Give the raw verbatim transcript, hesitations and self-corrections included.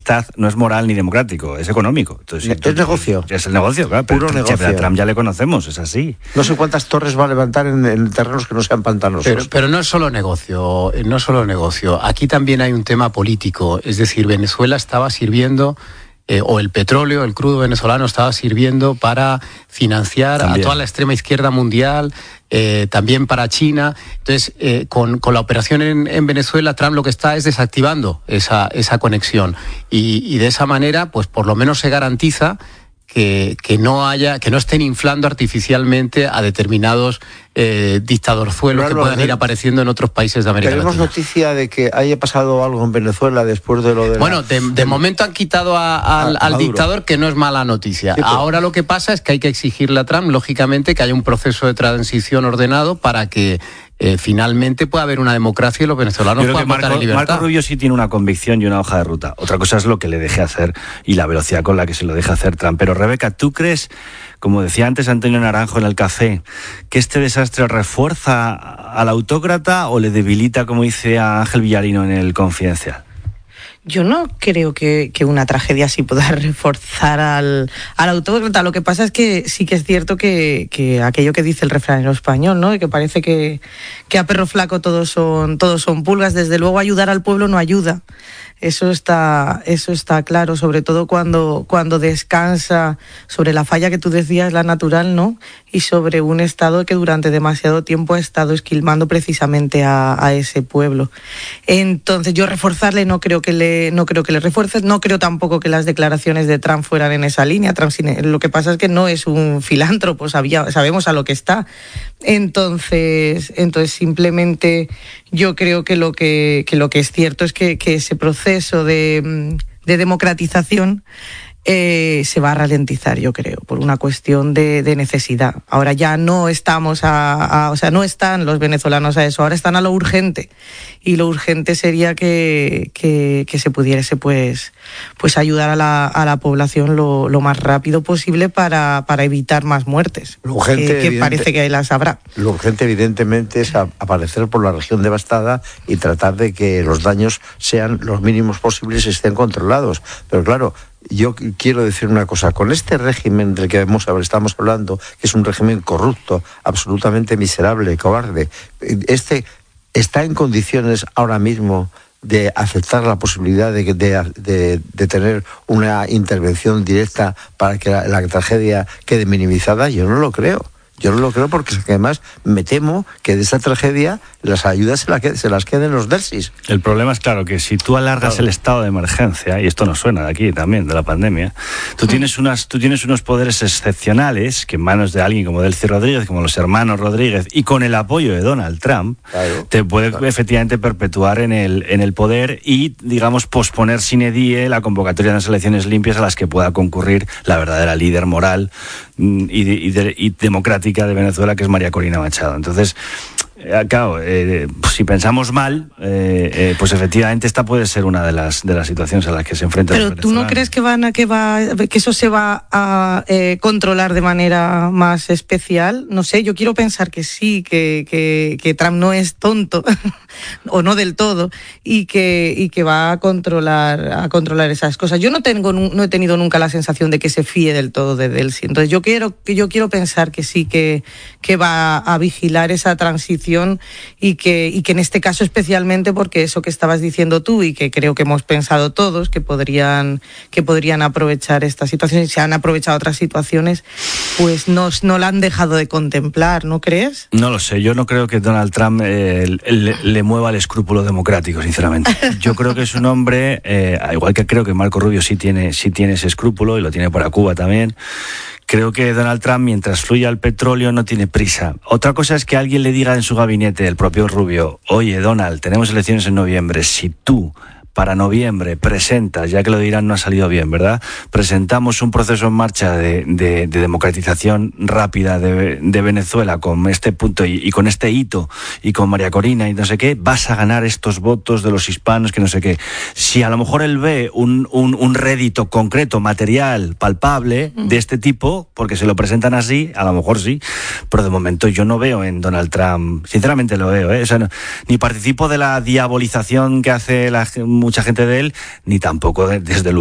amistad no es moral ni democrático, es económico. Entonces, es negocio. Es el negocio, claro. Puro pero negocio. A Trump ya le conocemos, es así. No sé cuántas torres va a levantar en, en terrenos que no sean pantanosos. Pero, pero no es solo negocio, no es solo negocio. Aquí también hay un tema político. Es decir, Venezuela estaba sirviendo... Eh, o el petróleo, el crudo venezolano estaba sirviendo para financiar también a toda la extrema izquierda mundial, eh, también para China. Entonces, eh, con, con la operación en, en Venezuela, Trump lo que está es desactivando esa, esa conexión. Y, y de esa manera, pues por lo menos se garantiza que, que no haya, que no estén inflando artificialmente a determinados eh, dictadorzuelos que puedan ir apareciendo en otros países de América Latina. ¿Tenemos noticia de que haya pasado algo en Venezuela después de lo de Bueno, la... de, de momento han quitado a, a, al, al dictador, que no es mala noticia. Sí, pero... Ahora lo que pasa es que hay que exigirle a Trump, lógicamente, que haya un proceso de transición ordenado para que Eh, finalmente puede haber una democracia y los venezolanos puedan votar Marco, en libertad. Marco Rubio sí tiene una convicción y una hoja de ruta. Otra cosa es lo que le deje hacer y la velocidad con la que se lo deje hacer Trump. Pero, Rebeca, ¿tú crees, como decía antes Antonio Naranjo en el café, que este desastre refuerza al autócrata o le debilita, como dice a Ángel Villarino en el Confidencial? Yo no creo que, que una tragedia así pueda reforzar al, al autócrata. Lo que pasa es que sí que es cierto que, que aquello que dice el refranero español, ¿no? Y que parece que, que a perro flaco todos son, todos son pulgas. Desde luego ayudar al pueblo no ayuda. Eso está, eso está claro, sobre todo cuando, cuando descansa sobre la falla que tú decías, la natural, ¿no? Y sobre un Estado que durante demasiado tiempo ha estado esquilmando precisamente a, a ese pueblo. Entonces, yo reforzarle no creo que le, no creo que le refuerce, no creo tampoco que las declaraciones de Trump fueran en esa línea. Trump, lo que pasa es que no es un filántropo, sabía, sabemos a lo que está. Entonces, entonces simplemente yo creo que lo que, que lo que es cierto es que, que ese proceso de, de democratización eh, se va a ralentizar, yo creo, por una cuestión de, de necesidad. Ahora ya no estamos a, a, o sea, no están los venezolanos a eso, ahora están a lo urgente. Y lo urgente sería que, que, que se pudiese pues, pues ayudar a la, a la población lo, lo más rápido posible para, para evitar más muertes. Lo urgente, que, que parece que las habrá. Lo urgente, evidentemente, es a, aparecer por la región devastada y tratar de que los daños sean los mínimos posibles y estén controlados. Pero claro, yo quiero decir una cosa, con este régimen del que hemos, estamos hablando, que es un régimen corrupto, absolutamente miserable, cobarde, este está en condiciones ahora mismo de aceptar la posibilidad de, de, de, de tener una intervención directa para que la, la tragedia quede minimizada. Yo no lo creo. Yo no lo creo porque además me temo que de esa tragedia las ayudas se, la que, se las queden los dersis. El problema es, claro, que si tú alargas claro. el estado de emergencia, y esto nos suena de aquí también, de la pandemia, tú tienes, unas, tú tienes unos poderes excepcionales que en manos de alguien como Delcy Rodríguez, como los hermanos Rodríguez, y con el apoyo de Donald Trump, claro. te puede claro. efectivamente perpetuar en el, en el poder y, digamos, posponer sine die la convocatoria de las elecciones limpias a las que pueda concurrir la verdadera líder moral y, y, y, y democrática de Venezuela, que es María Corina Machado. Entonces, eh, claro, eh, si pensamos mal, eh, eh, pues efectivamente esta puede ser una de las de las situaciones a las que se enfrentan. Pero tú no crees que van a que va que eso se va a eh, controlar de manera más especial. No sé, yo quiero pensar que sí, que que, que Trump no es tonto o no del todo y que y que va a controlar a controlar esas cosas. Yo no tengo no he tenido nunca la sensación de que se fíe del todo de Delcy. Entonces yo quiero que yo quiero pensar que sí que que va a vigilar esa transición y que, y que en este caso especialmente porque eso que estabas diciendo tú y que creo que hemos pensado todos que podrían, que podrían aprovechar esta situación y se han aprovechado otras situaciones, pues no, no la han dejado de contemplar, ¿no crees? No lo sé, yo no creo que Donald Trump eh, le, le mueva el escrúpulo democrático, sinceramente. Yo creo que es un hombre, eh, igual que creo que Marco Rubio sí tiene, sí tiene ese escrúpulo y lo tiene para Cuba también. Creo que Donald Trump, mientras fluya el petróleo, no tiene prisa. Otra cosa es que alguien le diga en su gabinete, el propio Rubio, oye, Donald, tenemos elecciones en noviembre, si tú para noviembre presentas, ya que lo dirán no ha salido bien, ¿verdad? Presentamos un proceso en marcha de, de, de democratización rápida de, de Venezuela con este punto y, y con este hito y con María Corina y no sé qué, vas a ganar estos votos de los hispanos que no sé qué. Si a lo mejor él ve un, un, un rédito concreto, material, palpable de este tipo, porque se lo presentan así, a lo mejor sí, pero de momento yo no veo en Donald Trump, sinceramente lo veo, ¿eh? O sea, no, ni participo de la diabolización que hace la mucha gente de él, ni tampoco de, desde luego